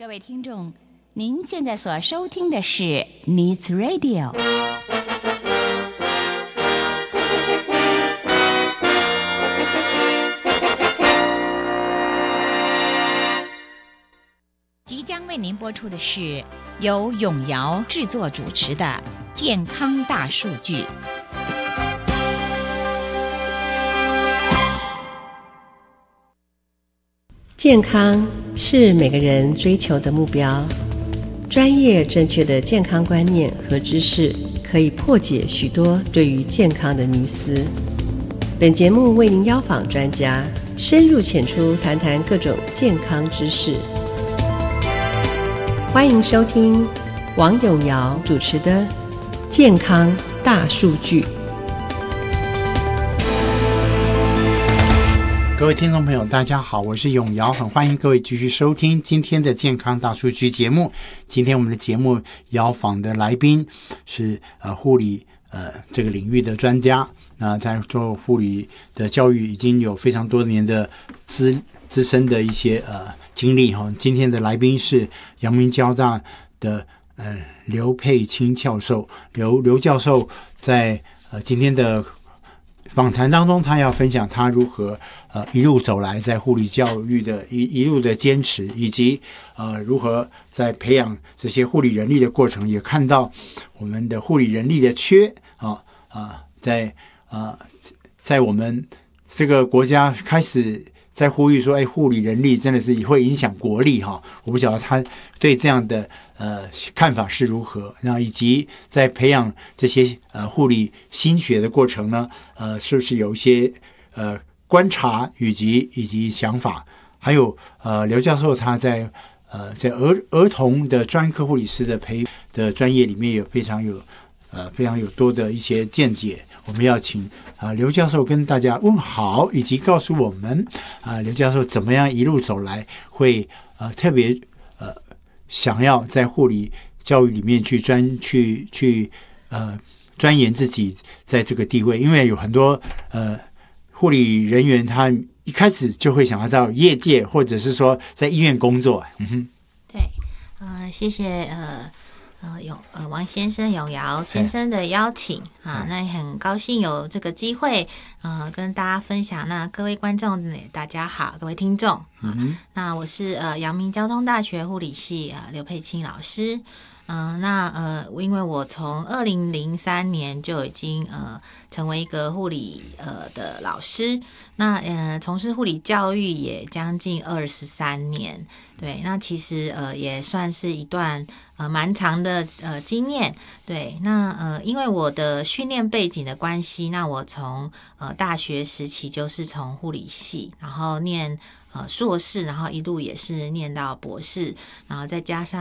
各位听众，您现在所收听的是 Needs Radio。即将为您播出的是由永尧制作主持的《健康大数据》。 健康是每个人追求的目标，专业正确的健康观念和知识可以破解许多对于健康的迷思。本节目为您邀访专家，深入浅出谈谈各种健康知识。欢迎收听王永尧主持的《健康大数据》。 各位听众朋友大家好，我是永尧，很欢迎各位继续收听今天的健康大数据节目。今天我们的节目邀访的来宾是护理这个领域的专家，在做护理的教育已经有非常多年的资深的一些经历哈。今天的来宾是阳明交大的刘佩清教授，刘教授在今天的访谈当中，他要分享他如何一路走来在护理教育的一路的坚持，以及如何在培养这些护理人力的过程，也看到我们的护理人力的缺在我们这个国家开始在呼吁说，护理人力真的是会影响国力哈。我不晓得他对这样的看法是如何，那以及在培养这些护理新学的过程呢，是不是有一些观察以及想法？还有刘教授他在儿童的专科护理师的专业里面有非常有多的一些见解。我们要请刘教授跟大家问好，以及告诉我们刘教授怎么样一路走来会特别想要在护理教育里面去钻研自己在这个地位，因为有很多护理人员他一开始就会想要在业界或者是说在医院工作。 对，谢谢王先生、永尧先生的邀请啊，那也很高兴有这个机会跟大家分享。那各位观众大家好，各位听众那我是阳明交通大学护理系刘佩清老师。因为我从2003年就已经成为一个护理的老师，那从事护理教育也将近23年，对，那其实也算是一段蛮长的经验，对，那因为我的训练背景的关系，那我从大学时期就是从护理系，然后念硕士，然后一路也是念到博士，然后再加上